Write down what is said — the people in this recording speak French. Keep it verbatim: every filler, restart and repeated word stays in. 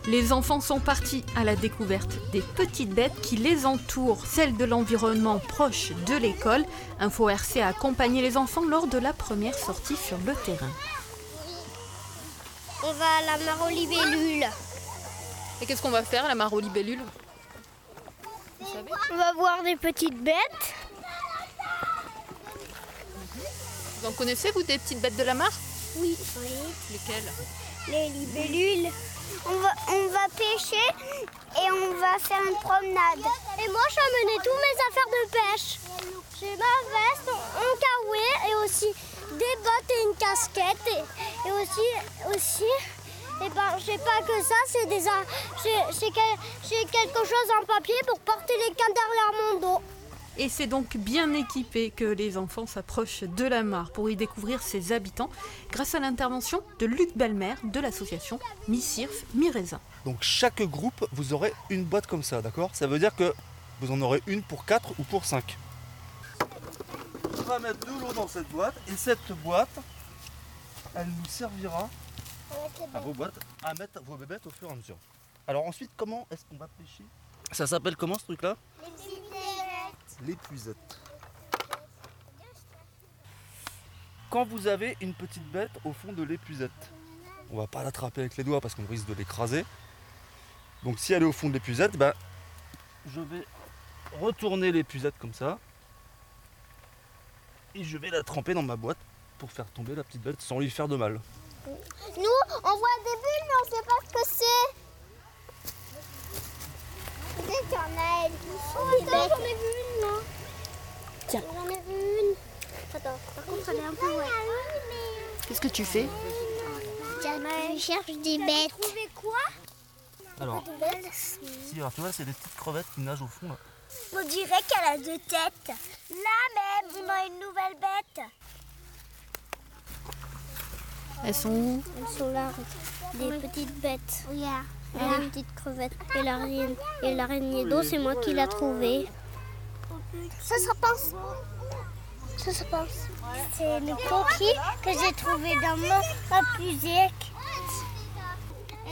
Les enfants sont partis à la découverte des petites bêtes qui les entourent, celles de l'environnement proche de l'école. Info R C a accompagné les enfants lors de la première sortie sur le terrain. On va à la mare aux libellules. Et qu'est-ce qu'on va faire à la mare aux libellules? On va voir des petites bêtes. Vous en connaissez, vous, des petites bêtes de la mare? Oui. Oui. Lesquelles? Les libellules. On va, on va pêcher et on va faire une promenade. Et moi, je vais amener tous mes affaires de pêche. J'ai ma veste, un caouet et aussi des bottes et une casquette. Et, et aussi, aussi et ben, j'ai pas que ça, c'est des, j'ai, j'ai, j'ai quelque chose en papier pour porter les cannes derrière mon dos. Et c'est donc bien équipé que les enfants s'approchent de la mare pour y découvrir ses habitants grâce à l'intervention de Luc Belmer de l'association Mi-Cirf, Mi-Raisin. Donc chaque groupe, vous aurez une boîte comme ça, d'accord? Ça veut dire que vous en aurez une pour quatre ou pour cinq. On va mettre de l'eau dans cette boîte et cette boîte, elle nous servira à vos boîtes à mettre vos bébêtes au fur et à mesure. Alors ensuite, comment est-ce qu'on va pêcher? Ça s'appelle comment ce truc-là? L'épuisette. Quand vous avez une petite bête au fond de l'épuisette, on va pas l'attraper avec les doigts parce qu'on risque de l'écraser. Donc si elle est au fond de l'épuisette, ben, je vais retourner l'épuisette comme ça et je vais la tremper dans ma boîte pour faire tomber la petite bête sans lui faire de mal. Nous, on voit des bulles mais on sait pas ce que c'est. Peut-être qu'il y en a elle. Oh, attends, j'en ai vu une là. Tiens. J'en ai vu une. Attends, par contre, elle est un peu loin. Qu'est-ce que tu fais? Je cherche des bêtes. Tu as trouvé quoi? Alors, si, alors tu vois, c'est des petites crevettes qui nagent au fond là. On dirait qu'elle a deux têtes. Là même, on a une nouvelle bête. Elles sont où? Elles sont là, des petites bêtes. Regarde. Là. Une petite crevette. Et l'araignée, et l'araignée d'eau, c'est moi qui l'ai trouvée. Ça, ça pense. Ça, ça pense. C'est une coquille que j'ai trouvée dans mon puisette.